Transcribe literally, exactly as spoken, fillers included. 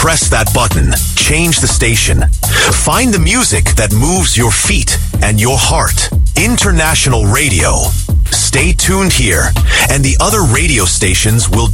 Press that button. Change the station. Find the music that moves your feet and your heart. International Radio. Stay tuned here, and the other radio stations will